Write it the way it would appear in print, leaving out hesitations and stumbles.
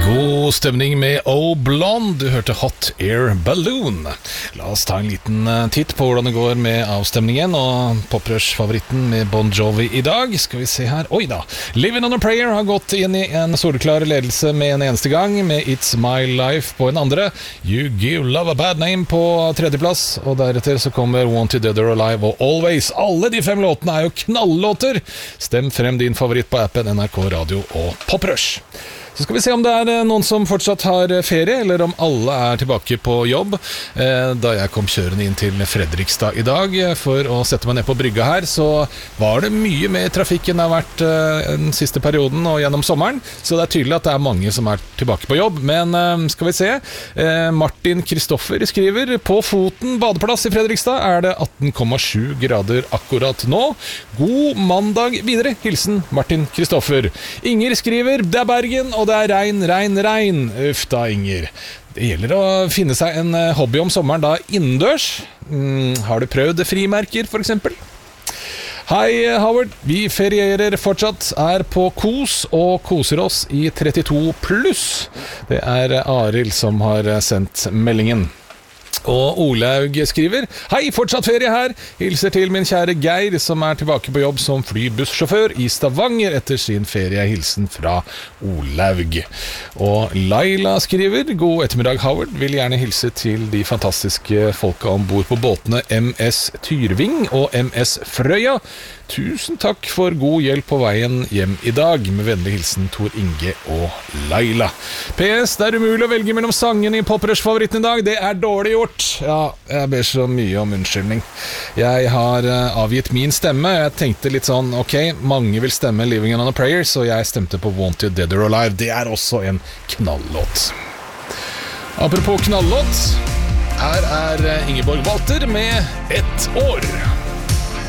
God stemning med Oh Blonde. Du hørte Hot Air Balloon. La oss ta en liten titt på hvordan det går med avstemningen og Poprush-favoritten med Bon Jovi i dag. Skal vi se her. Oi da. Living on a Prayer har gått inn i en soleklar ledelse med en eneste gang, med It's My Life på en andre. You Give Love a Bad Name på tredjeplass, og deretter så kommer Wanted Dead or Alive og Always. Alle de 5 låtene er jo knalllåter. Stem frem din favoritt på appen NRK Radio og Poprush. Så skal vi se om det er noen som fortsatt har ferie, eller om alle er tilbake på jobb. Da jeg kom kjørende inn til Fredrikstad i dag for å sette meg ned på brygga her, så var det mye mer trafikk enn det har vært den siste perioden og gjennom sommeren. Så det er tydelig at det er mange som er tilbake på jobb. Men skal vi se. Martin Kristoffer skriver: på Foten badeplass i Fredrikstad er det 18,7 grader akkurat nå. God mandag videre. Hilsen Martin Kristoffer. Inger skriver: det er Bergen, og det er regn. Uff da, Inger. Det gjelder å finne seg en hobby om sommeren da innendørs. Har du prøvd frimerker, for eksempel? Hei, Howard. Vi ferierer fortsatt, er på Kos og koser oss i 32 pluss. Det er Arild som har sendt meldingen. Og Olaug skriver: hei, fortsatt ferie her. Hilser til min kjære Geir, som er tilbake på jobb som flybussjåfør i Stavanger etter sin ferie. Hilsen fra Olaug. Og Laila skriver: god ettermiddag, Howard. Vil gjerne hilse til de fantastiske folka ombord på båtene MS Tyrving og MS Frøya. Tusen takk for god hjelp på veien hjem i dag. Med vennlig hilsen Tor Inge og Laila. PS, det er umulig å velge mellom sangene i Poprush-favoritten i dag. Det er dårlig gjort. Ja, jeg ber så mye om unnskyldning. Jeg har avgitt min stemme. Jeg tenkte litt sånn, ok, mange vil stemme Living on a Prayer, så jeg stemte på Wanted Dead or Alive. Det er også en knallåt. Apropos knallåt, her er Ingeborg Walter med Et år.